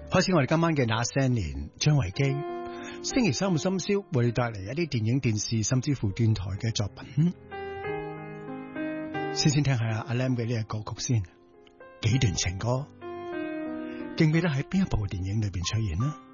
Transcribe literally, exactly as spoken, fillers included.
開始我哋今晚嘅那些年，張維基星期三嘅深宵為你帶嚟一啲電影、電視甚至乎電台嘅作品。先先聽下阿 Lam 嘅呢個歌曲先，幾段情歌，記唔記得喺邊一部電影裏邊出現呢？